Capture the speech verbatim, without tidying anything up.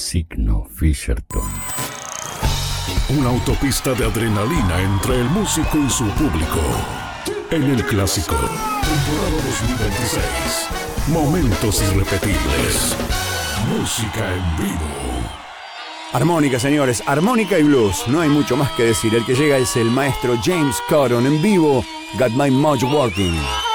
signo Fisherton. Una autopista de adrenalina entre el músico y su público. En el clásico, temporada dos mil veintiséis. Momentos irrepetibles. Música en vivo. Armónica, señores, armónica y blues. No hay mucho más que decir. El que llega es el maestro James Cotton en vivo. Got My Mojo Working.